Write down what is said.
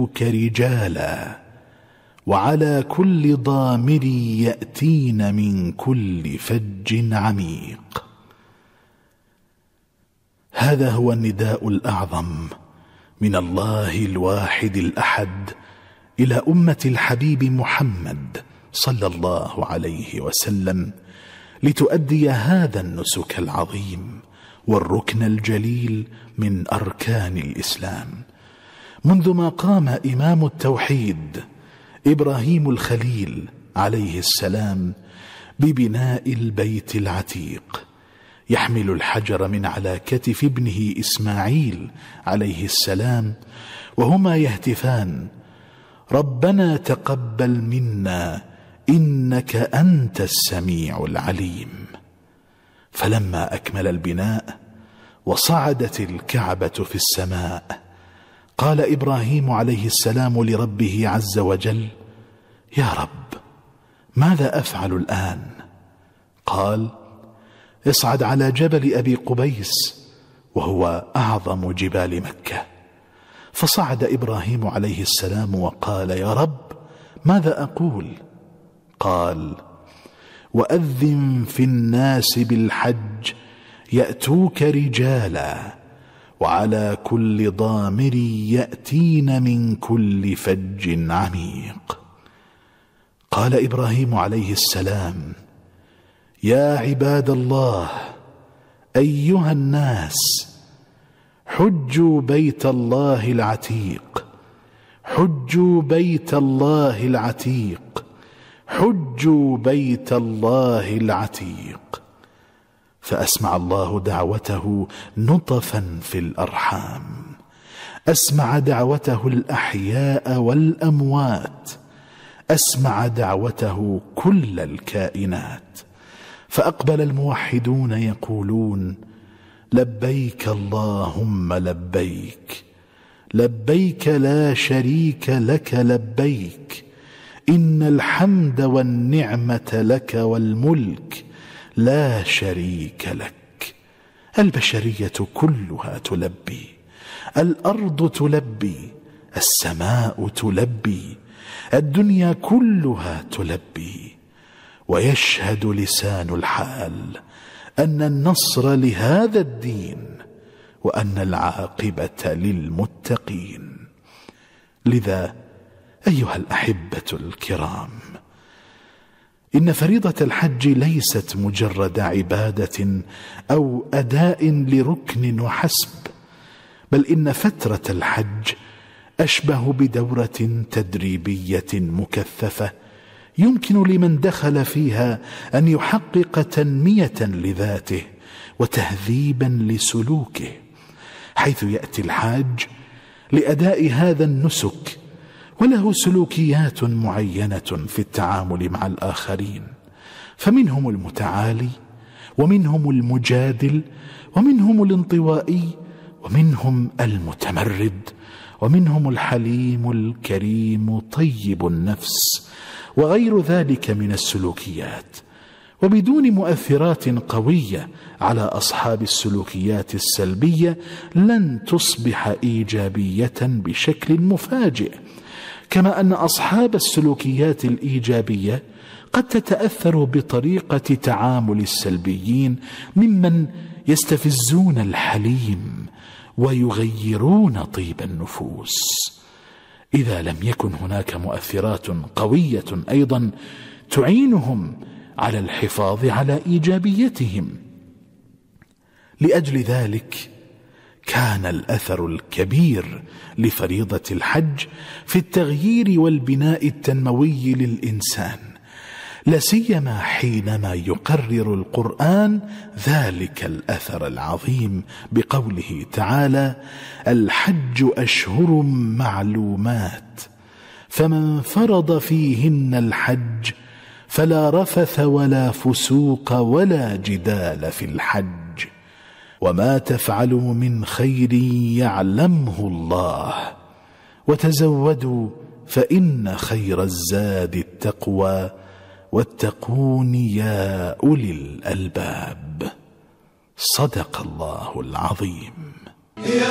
رجالا وعلى كل ضامر يأتين من كل فج عميق. هذا هو النداء الأعظم من الله الواحد الأحد إلى أمة الحبيب محمد صلى الله عليه وسلم لتؤدي هذا النسك العظيم والركن الجليل من أركان الإسلام، منذ ما قام إمام التوحيد إبراهيم الخليل عليه السلام ببناء البيت العتيق، يحمل الحجر من على كتف ابنه إسماعيل عليه السلام وهما يهتفان: ربنا تقبل منا إنك أنت السميع العليم. فلما أكمل البناء وصعدت الكعبة في السماء، قال إبراهيم عليه السلام لربه عز وجل: يا رب، ماذا أفعل الآن؟ قال: اصعد على جبل أبي قبيس وهو أعظم جبال مكة. فصعد إبراهيم عليه السلام وقال: يا رب، ماذا أقول؟ قال: وأذن في الناس بالحج يأتوك رجالا وعلى كل ضامر يأتين من كل فج عميق. قال إبراهيم عليه السلام: يا عباد الله، أيها الناس، حجوا بيت الله العتيق، حجوا بيت الله العتيق، حجوا بيت الله العتيق. فأسمع الله دعوته نطفا في الأرحام، أسمع دعوته الأحياء والأموات، أسمع دعوته كل الكائنات. فأقبل الموحدون يقولون: لبيك اللهم لبيك، لبيك لا شريك لك لبيك، إن الحمد والنعمة لك والملك لا شريك لك. البشرية كلها تلبي، الأرض تلبي، السماء تلبي، الدنيا كلها تلبي. ويشهد لسان الحال أن النصر لهذا الدين وأن العاقبة للمتقين. لذا أيها الأحبة الكرام، إن فريضة الحج ليست مجرد عبادة أو أداء لركن وحسب، بل إن فترة الحج أشبه بدورة تدريبية مكثفة يمكن لمن دخل فيها أن يحقق تنمية لذاته وتهذيبا لسلوكه، حيث يأتي الحاج لأداء هذا النسك وله سلوكيات معينة في التعامل مع الآخرين، فمنهم المتعالي، ومنهم المجادل، ومنهم الانطوائي، ومنهم المتمرد، ومنهم الحليم الكريم طيب النفس، وغير ذلك من السلوكيات. وبدون مؤثرات قوية على أصحاب السلوكيات السلبية لن تصبح إيجابية بشكل مفاجئ، كما أن أصحاب السلوكيات الإيجابية قد تتأثر بطريقة تعامل السلبيين ممن يستفزون الحليم ويغيرون طيب النفوس. إذا لم يكن هناك مؤثرات قوية أيضا تعينهم على الحفاظ على إيجابيتهم. لأجل ذلك كان الأثر الكبير لفريضة الحج في التغيير والبناء التنموي للإنسان، لا سيما حينما يقرر القرآن ذلك الأثر العظيم بقوله تعالى: الحج أشهر معلومات، فمن فرض فيهن الحج فلا رفث ولا فسوق ولا جدال في الحج، وما تفعلوا من خير يعلمه الله، وتزودوا فإن خير الزاد التقوى، واتقون يا أولي الألباب. صدق الله العظيم.